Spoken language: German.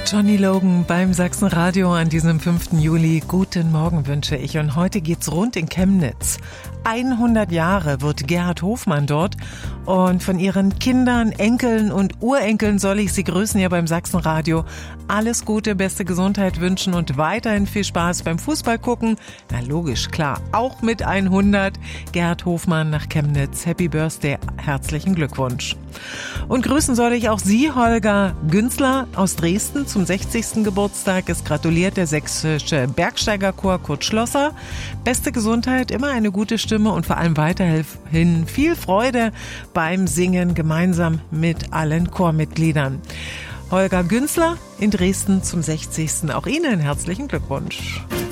Johnny Logan beim Sachsenradio an diesem 5. Juli. Guten Morgen wünsche ich. Und heute geht's rund in Chemnitz. 100 Jahre wird Gerhard Hofmann dort. Und von ihren Kindern, Enkeln und Urenkeln soll ich Sie grüßen hier beim Sachsenradio. Alles Gute, beste Gesundheit wünschen und weiterhin viel Spaß beim Fußball gucken. Na logisch, klar, auch mit 100. Gerhard Hofmann nach Chemnitz. Happy Birthday, herzlichen Glückwunsch. Und grüßen soll ich auch Sie, Holger Günzler aus Dresden. Zum 60. Geburtstag. Es gratuliert der sächsische Bergsteigerchor Kurt Schlosser. Beste Gesundheit, immer eine gute Stimme und vor allem weiterhin viel Freude beim Singen gemeinsam mit allen Chormitgliedern. Holger Günzler in Dresden zum 60. Auch Ihnen herzlichen Glückwunsch.